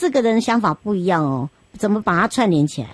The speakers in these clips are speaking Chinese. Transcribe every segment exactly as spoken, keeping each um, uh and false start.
四个人想法不一样哦，怎么把它串联起来？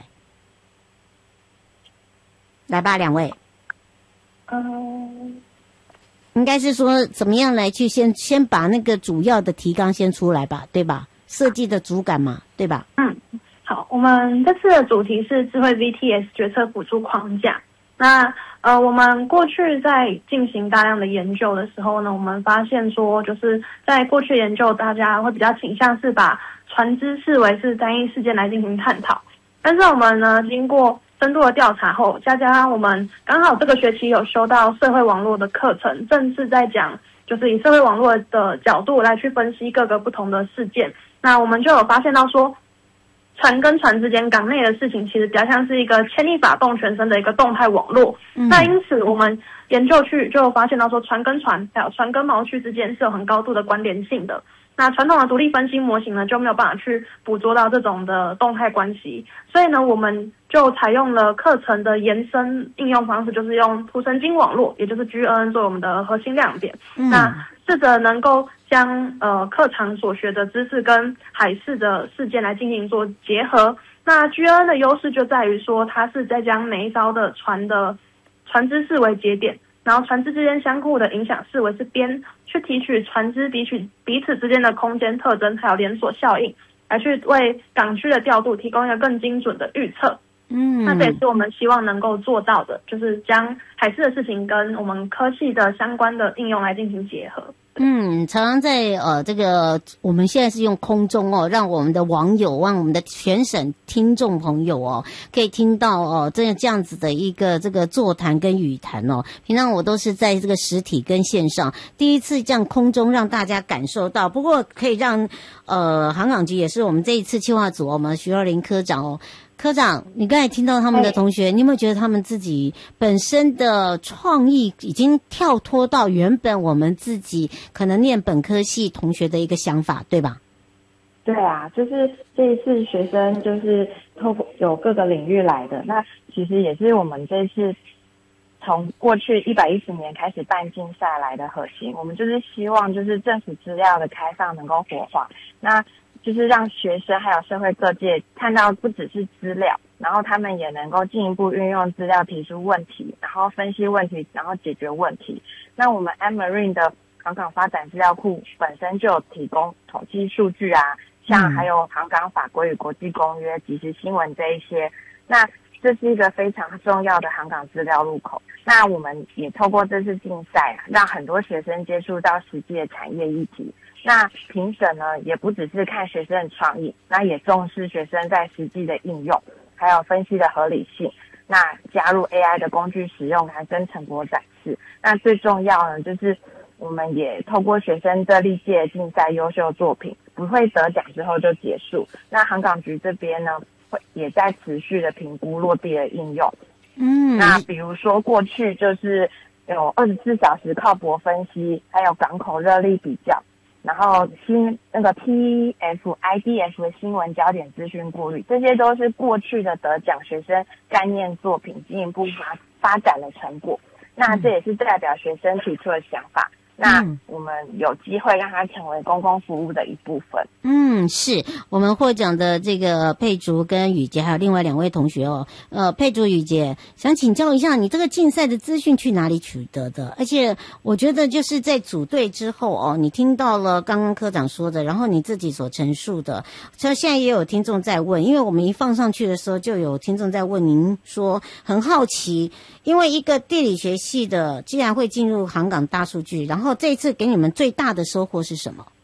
来吧，两位。 嗯， 应该是说怎么样来去先先把那个主要的提纲先出来吧，对吧？设计的主感嘛，对吧？ 嗯，好，我们这次的主题是智慧 V T S 决策辅助框架。那呃，我们过去在进行大量的研究的时候呢，我们发现说，就是在过去研究，大家会比较倾向是把船只视为是单一事件来进行探讨。但是我们呢，经过深度的调查后，加加上我们刚好这个学期有修到社会网络的课程，正是在讲就是以社会网络的角度来去分析各个不同的事件。那我们就有发现到说，船跟船之间港内的事情其实比较像是一个牵一发动全身的一个动态网络。嗯、那因此我们研究去就发现到说，船跟船还有船跟锚区之间是有很高度的关联性的。那传统的独立分析模型呢，就没有办法去捕捉到这种的动态关系，所以呢，我们就采用了课程的延伸应用方式，就是用图神经网络，也就是 G N N 作为我们的核心亮点。嗯、那试着能够将呃课堂所学的知识跟海事的事件来进行做结合。那 G N N 的优势就在于说，它是在将每一艘的船的船只视为节点，然后船只之间相互的影响视为是边，去提取船只彼此彼此之间的空间特征，还有连锁效应，来去为港区的调度提供一个更精准的预测。嗯，那这也是我们希望能够做到的，就是将海事的事情跟我们科技的相关的应用来进行结合。 嗯，常常在呃这个我们现在是用空中哦，让我们的网友，让我们的全省听众朋友哦，可以听到哦，这样这样子的一个这个座谈跟语谈哦。平常我都是在这个实体跟线上，第一次这样空中让大家感受到。不过可以让呃航港局也是我们这一次企划组我们徐若琳科长哦。科长，你刚才听到他们的同学，你有没有觉得他们自己本身的创意已经跳脱到原本我们自己可能念本科系同学的一个想法，对吧？ 对啊，就是这一次学生就是透过有各个领域来的，那其实也是我们这次从过去一百一十年开始办竞赛来的核心。我们就是希望就是政府资料的开放能够活化，那就是让学生还有社会各界看到不只是资料，然后他们也能够进一步运用资料提出问题，然后分析问题，然后解决问题。那我们 AmMarine 的航港发展资料库本身就有提供统计数据啊，像还有航港法规与国际公约、即时新闻这一些。那这是一个非常重要的航港资料入口。那我们也透过这次竞赛啊，让很多学生接触到实际的产业议题。那评审呢，也不只是看学生的创意，那也重视学生在实际的应用，还有分析的合理性。那加入 A I 的工具使用，还跟成果展示。那最重要呢，就是我们也透过学生这历届竞赛优秀作品，不会得奖之后就结束。那航港局这边呢，会也在持续的评估落地的应用。嗯，那比如说过去就是有二十四小时靠泊分析，还有港口热力比较。然后新那个 P F I D F 的新闻焦点资讯过滤，这些都是过去的得奖学生概念作品进一步发发展的成果。那这也是代表学生提出的想法。那我们有机会让它成为公共服务的一部分。 嗯，是我们获奖的这个佩竹跟雨杰，还有另外两位同学哦。呃，佩竹、雨杰，想请教一下，你这个竞赛的资讯去哪里取得的？而且我觉得就是在组队之后哦，你听到了刚刚科长说的，然后你自己所陈述的，所以现在也有听众在问，因为我们一放上去的时候，就有听众在问您说，很好奇，因为一个地理学系的，既然会进入航港大数据，然后这一次给你们最大的收获是什么？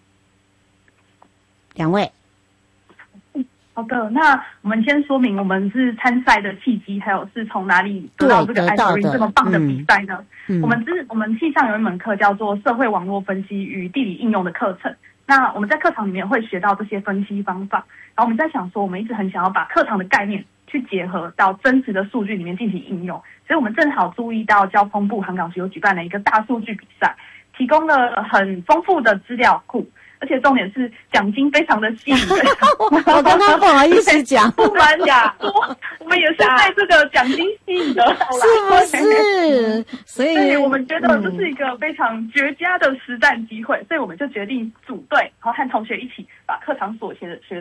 两位。 好的，那我们先说明我们是参赛的契机，还有是从哪里得到这个 AmMarine 这么棒的比赛呢？嗯、我们是我们系上有一门课叫做社会网络分析与地理应用的课程。那我们在课堂里面会学到这些分析方法，然后我们在想说，我们一直很想要把课堂的概念去结合到真实的数据里面进行应用，所以我们正好注意到交通部航港局有举办了一个大数据比赛，提供了很丰富的资料库。而且重点是奖金非常的吸引人， 我刚刚不好意思讲， 不瞒讲，我们也是被这个奖金吸引的， 是不是？所以， 所以我们觉得这是一个非常绝佳的实战机会，所以我们就决定组队，然后和同学一起把课堂所学的学